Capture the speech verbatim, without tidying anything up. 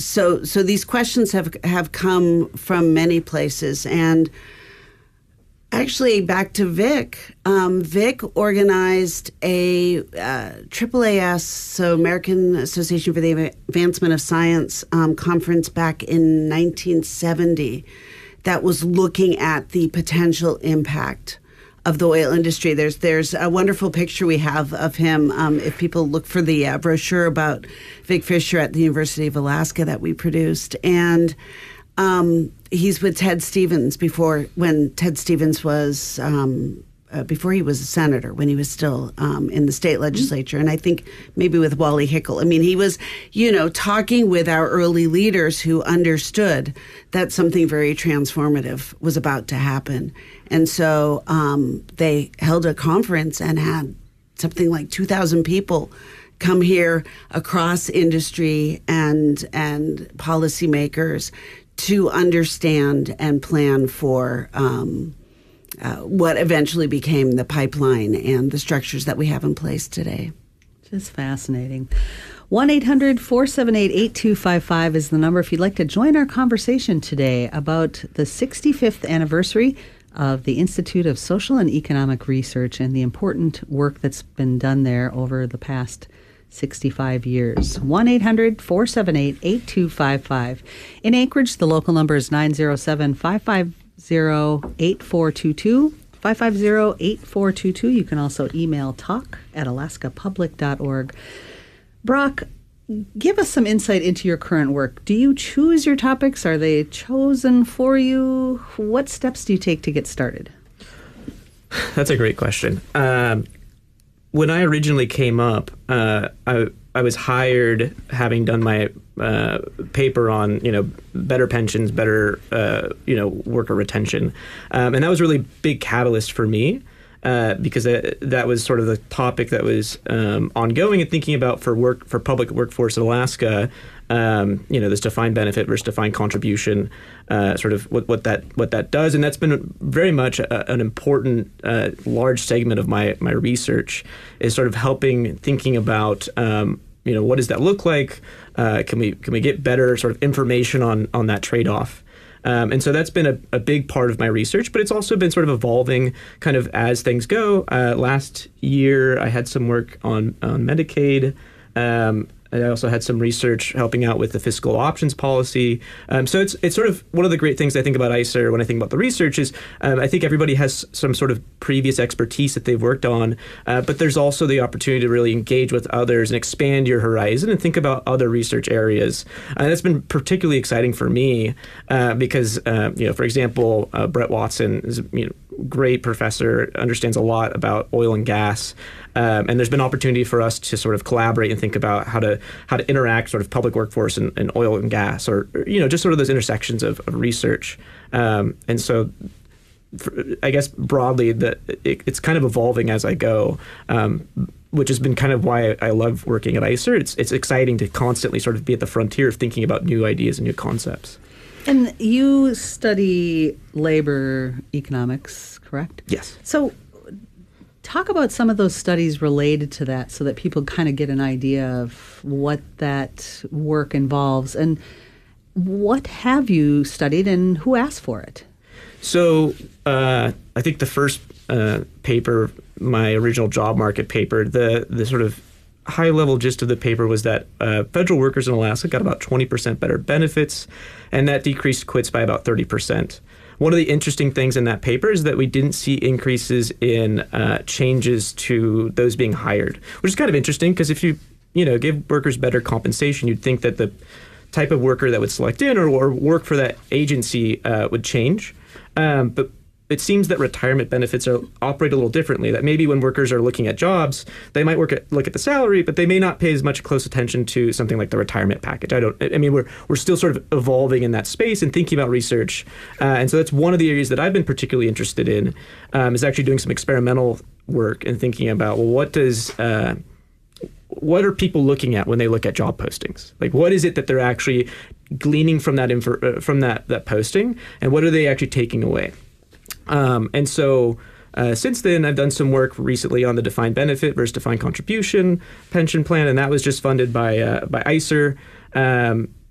so so these questions have have come from many places, and actually back to Vic. Um, Vic organized a uh, triple A S, so American Association for the Advancement of Science um, conference back in nineteen seventy that was looking at the potential impact of the oil industry. There's there's a wonderful picture we have of him. Um, if people look for the uh, brochure about Vic Fisher at the University of Alaska that we produced, and um, he's with Ted Stevens before when Ted Stevens was um, uh, before he was a senator, when he was still um, in the state legislature, and I think maybe with Wally Hickel. I mean, he was, you know, talking with our early leaders who understood that something very transformative was about to happen. And so um, they held a conference and had something like two thousand people come here across industry and and policymakers to understand and plan for um, uh, what eventually became the pipeline and the structures that we have in place today. Just fascinating. one eight hundred four seven eight eight two five five is the number if you'd like to join our conversation today about the sixty-fifth anniversary of the Institute of Social and Economic Research and the important work that's been done there over the past sixty-five years. one eight hundred four seven eight eight two five five. In Anchorage, the local number is nine zero seven five five zero eight four two two. five five zero eight four two two. You can also email talk at alaska public dot org. Brock, give us some insight into your current work. Do you choose your topics? Are they chosen for you? What steps do you take to get started? That's a great question. Um, when I originally came up, uh, I, I was hired having done my uh, paper on, you know, better pensions, better, uh, you know, worker retention. Um, and that was really a big catalyst for me. Uh, because that, that was sort of the topic that was um, ongoing and thinking about for work for public workforce in Alaska. Um, you know, this defined benefit versus defined contribution, uh, sort of what, what that what that does, and that's been very much a, an important uh, large segment of my my research is sort of helping thinking about um, you know, what does that look like? Uh, can we can we get better sort of information on on that trade-off? Um, and so that's been a, a big part of my research, but it's also been sort of evolving kind of as things go. Uh, last year, I had some work on, on Medicaid. Um, I also had some research helping out with the fiscal options policy. Um, so it's it's sort of one of the great things I think about I C E R when I think about the research is um, I think everybody has some sort of previous expertise that they've worked on, uh, but there's also the opportunity to really engage with others and expand your horizon and think about other research areas. And that's been particularly exciting for me uh, because, uh, you know, for example, uh, Brett Watson is, you know, great professor, understands a lot about oil and gas. Um, and there's been opportunity for us to sort of collaborate and think about how to how to interact sort of public workforce and, and oil and gas, or, or, you know, just sort of those intersections of, of research. Um, and so for, I guess broadly, that it, it's kind of evolving as I go, um, which has been kind of why I, I love working at I C E R. It's, it's exciting to constantly sort of be at the frontier of thinking about new ideas and new concepts. And you study labor economics, correct? Yes. So talk about some of those studies related to that so that people kind of get an idea of what that work involves. And what have you studied and who asked for it? So uh, I think the first uh, paper, my original job market paper, the the sort of high-level gist of the paper was that uh, federal workers in Alaska got about twenty percent better benefits, and that decreased quits by about thirty percent. One of the interesting things in that paper is that we didn't see increases in uh, changes to those being hired, which is kind of interesting because if you, you know, give workers better compensation, you'd think that the type of worker that would select in or, or work for that agency uh, would change. Um, but it seems that retirement benefits are, operate a little differently, that maybe when workers are looking at jobs, they might work at, look at the salary, but they may not pay as much close attention to something like the retirement package. I don't, I mean, we're we're still sort of evolving in that space and thinking about research. Uh, and so that's one of the areas that I've been particularly interested in, um, is actually doing some experimental work and thinking about, well, what does, uh, what are people looking at when they look at job postings? Like, what is it that they're actually gleaning from that info, uh, from that, that posting, and what are they actually taking away? Um, and so uh, since then, I've done some work recently on the defined benefit versus defined contribution pension plan, and that was just funded by uh, by I C E R. Um,